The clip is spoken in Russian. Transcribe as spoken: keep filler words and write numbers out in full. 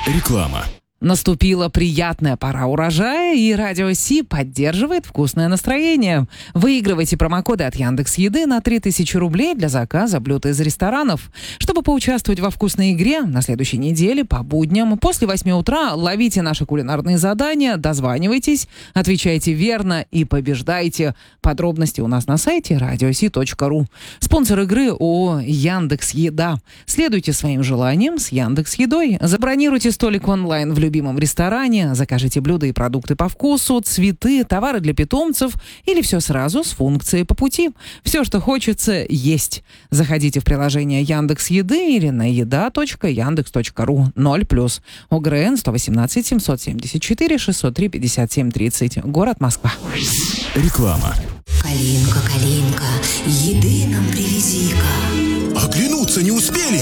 Реклама. Наступила приятная пора урожая, и Радио Си поддерживает вкусное настроение. Выигрывайте промокоды от Яндекс.Еды на три тысячи рублей для заказа блюд из ресторанов. Чтобы поучаствовать во вкусной игре, на следующей неделе по будням после восьми утра ловите наши кулинарные задания, дозванивайтесь, отвечайте верно и побеждайте. Подробности у нас на сайте радиоси точка ру. Спонсор игры ООО «Яндекс.Еда». Следуйте своим желаниям с Яндекс.Едой. Забронируйте столик онлайн в любимом ресторане, закажите блюда и продукты по вкусу, цветы, товары для питомцев или все сразу с функцией по пути. Все, что хочется, есть. Заходите в приложение Яндекс.Еды или на еда точка яндекс точка ру. ноль плюс. ОГРН сто восемнадцать семьсот семьдесят четыре шестьсот три пятьдесят семь тридцать. Город Москва. Реклама. Калинка, Калинка, еды нам привези-ка. Оглянуться не успели.